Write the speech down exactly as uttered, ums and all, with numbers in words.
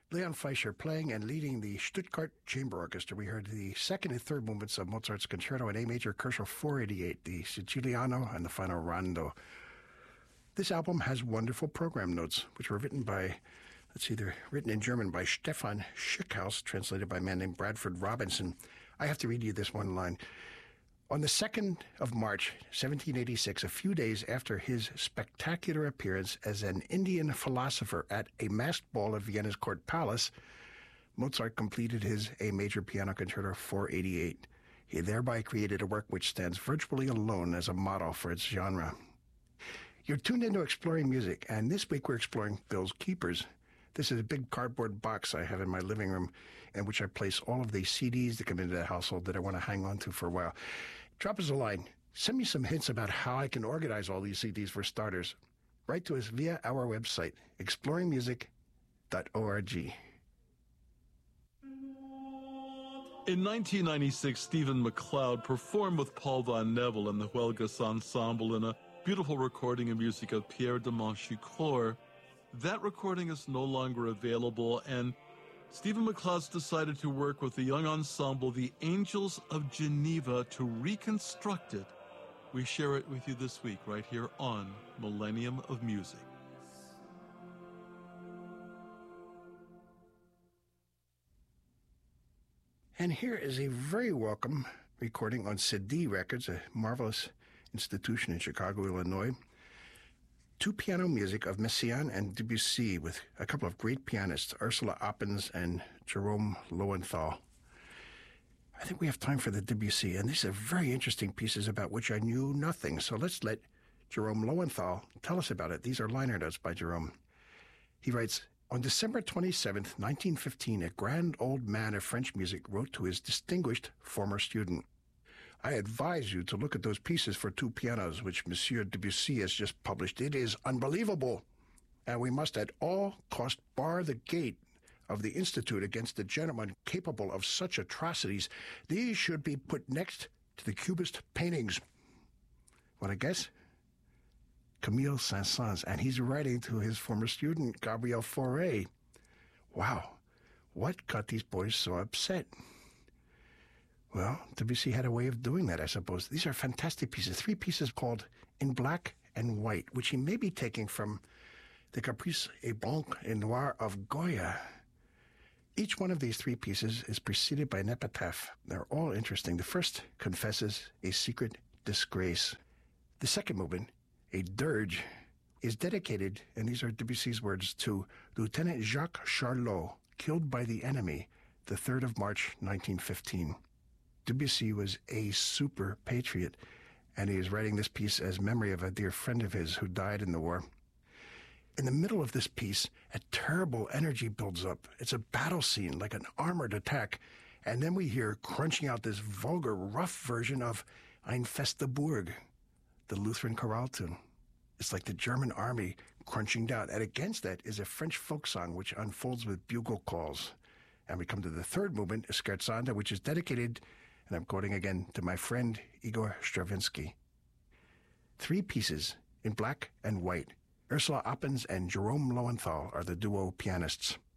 Leon Fischer playing and leading the Stuttgart Chamber Orchestra. We heard the second and third movements of Mozart's Concerto in A Major, Koszul four eighty-eight, the Siciliano, and the final Rondo. This album has wonderful program notes, which were written by, let's see, they're written in German by Stefan Schickhaus, translated by a man named Bradford Robinson. I have to read you this one line. On the second of March, seventeen eighty-six, a few days after his spectacular appearance as an Indian philosopher at a masked ball at Vienna's Court Palace, Mozart completed his A Major Piano Concerto four eighty-eight. He thereby created a work which stands virtually alone as a model for its genre. You're tuned into Exploring Music, and this week we're exploring Bill's Keepers. This is a big cardboard box I have in my living room in which I place all of the C Ds that come into the household that I want to hang on to for a while. Drop us a line. Send me some hints about how I can organize all these C Ds for starters. Write to us via our website, exploring music dot org. In nineteen ninety-six, Stephen McLeod performed with Paul Von Neville and the Huelgas Ensemble in a beautiful recording of music of Pierre de Monchicourt. That recording is no longer available, and Stephen McLeod's decided to work with the young ensemble, the Angels of Geneva, to reconstruct it. We share it with you this week right here on Millennium of Music. And here is a very welcome recording on C D Records, a marvelous institution in Chicago, Illinois. Two piano music of Messiaen and Debussy with a couple of great pianists, Ursula Oppens and Jerome Lowenthal. I think we have time for the Debussy, and these are very interesting pieces about which I knew nothing. So let's let Jerome Lowenthal tell us about it. These are liner notes by Jerome. He writes, on December twenty-seventh, nineteen fifteen, a grand old man of French music wrote to his distinguished former student, I advise you to look at those pieces for two pianos which Monsieur Debussy has just published. It is unbelievable, and we must at all cost bar the gate of the Institute against a gentleman capable of such atrocities. These should be put next to the Cubist paintings. Want to guess? Camille Saint-Saëns, and he's writing to his former student, Gabriel Fauré. Wow, what got these boys so upset? Well, Debussy had a way of doing that, I suppose. These are fantastic pieces. Three pieces called In Black and White, which he may be taking from the Caprice et Blanc et Noir of Goya. Each one of these three pieces is preceded by an epitaph. They're all interesting. The first confesses a secret disgrace. The second movement, a dirge, is dedicated, and these are Debussy's words, to Lieutenant Jacques Charlot, killed by the enemy, the third of March, nineteen fifteen. Debussy was a super patriot, and he is writing this piece as memory of a dear friend of his who died in the war. In the middle of this piece, a terrible energy builds up. It's a battle scene, like an armored attack, and then we hear crunching out this vulgar, rough version of Ein feste Burg, the Lutheran chorale tune. It's like the German army crunching down, and against that is a French folk song which unfolds with bugle calls. And we come to the third movement, a scherzanda, which is dedicated, and I'm quoting again, to my friend Igor Stravinsky. Three pieces in black and white. Ursula Oppens and Jerome Lowenthal are the duo pianists.